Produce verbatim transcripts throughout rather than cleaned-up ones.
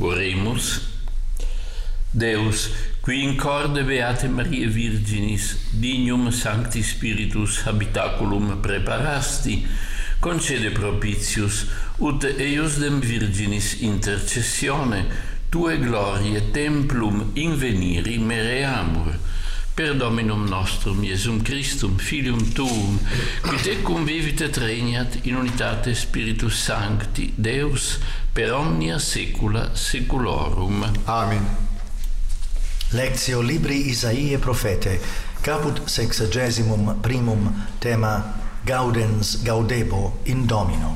Oremus. Deus, qui in corde beate Mariae Virginis, dignum Sancti Spiritus habitaculum preparasti, concede propitius, ut eius dem Virginis intercessione, tue glorie templum inveniri mereamur. Per Dominum nostrum, Iesum Christum, Filium Tuum, qui tecum vivit et regnat in unitate Spiritus Sancti, Deus, per omnia saecula saeculorum. Amen. Lectio Libri Isaiae Prophete, caput sexagesimum primum, tema Gaudens Gaudebo in Domino.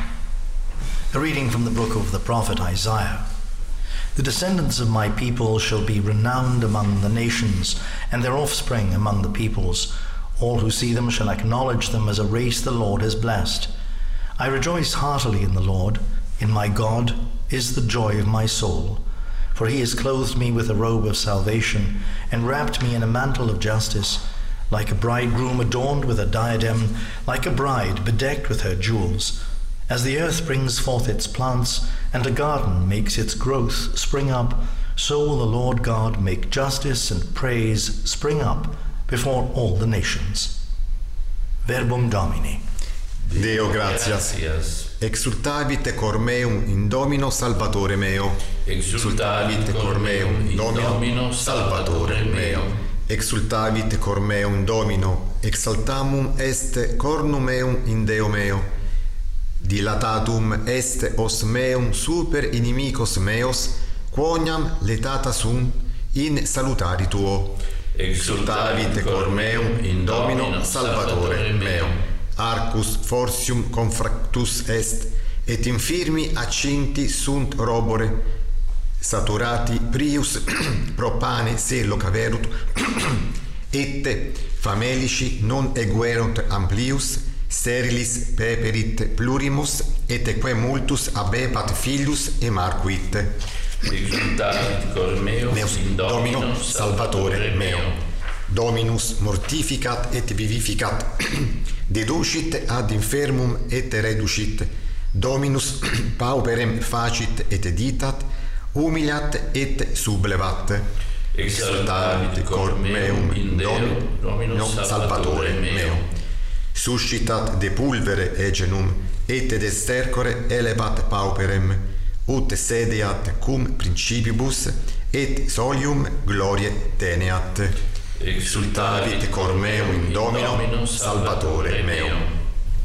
A reading from the book of the prophet Isaiah. The descendants of my people shall be renowned among the nations, and their offspring among the peoples. All who see them shall acknowledge them as a race the Lord has blessed. I rejoice heartily in the Lord. In my God is the joy of my soul. For he has clothed me with a robe of salvation, and wrapped me in a mantle of justice, like a bridegroom adorned with a diadem, like a bride bedecked with her jewels. As the earth brings forth its plants, and a garden makes its growth spring up, so will the Lord God make justice and praise spring up before all the nations. Verbum Domini. Deo gratias. Exultavit cor meum in Domino Salvatore meo. Exultavit cor meum in Domino Salvatore meo. Exultavit cor meum in Domino, exaltamum est cornum meum in Deo meo. Dilatatum est os meum super inimicos meos, quoniam letata sum in salutari tuo. Exultavit cor meum in Domino Salvatore meo. Arcus fortium confractus est, et infirmi accinti sunt robore, saturati prius propane se locaverunt, et famelici non eguerunt amplius, sterilis peperit plurimus, et que multus abebat filius e marcuit. Exultavit cor meo in Domino Salvatore meo. Dominus mortificat et vivificat, deducit ad infermum et reducit, Dominus pauperem facit et ditat, humiliat et sublevat. Exaltavit cor meum in Deo, Domino Salvatore meo. Suscitat de pulvere egenum, et de stercore elevat pauperem, ut sedeat cum principibus, et solium glorie teneat. Exultavit cor meum in Domino Salvatore meo.